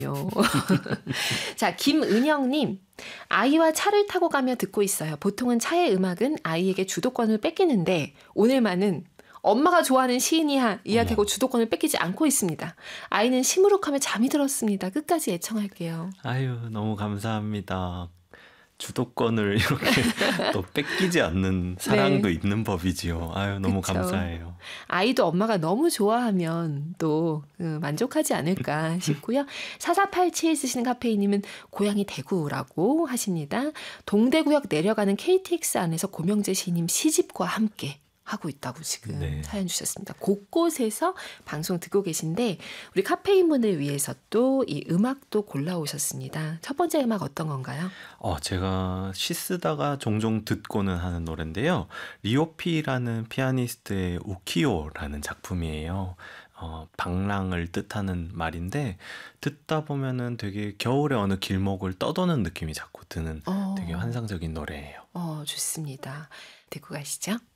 자, 김은영님. 아이와 차를 타고 가며 듣고 있어요. 보통은 차의 음악은 아이에게 주도권을 뺏기는데 오늘만은 엄마가 좋아하는 시인이야 이야기하고 주도권을 뺏기지 않고 있습니다. 아이는 시무룩하며 잠이 들었습니다. 끝까지 애청할게요. 아유, 너무 감사합니다. 주도권을 이렇게 또 뺏기지 않는 사랑도 네. 있는 법이지요. 아유, 너무 그쵸. 감사해요. 아이도 엄마가 너무 좋아하면 또 만족하지 않을까 싶고요. 4487 쓰시는 카페이님은 고향이 대구라고 하십니다. 동대구역 내려가는 KTX 안에서 고명재 시인님 시집과 함께 하고 있다고 지금 네. 사연 주셨습니다. 곳곳에서 방송 듣고 계신데 우리 카페인분을 위해서 또 이 음악도 골라오셨습니다. 첫 번째 음악 어떤 건가요? 제가 시 쓰다가 종종 듣고는 하는 노래인데요. 리오피라는 피아니스트의 우키요라는 작품이에요. 방랑을 뜻하는 말인데 듣다 보면은 되게 겨울의 어느 길목을 떠도는 느낌이 자꾸 드는 되게 환상적인 노래예요. 좋습니다. 듣고 가시죠.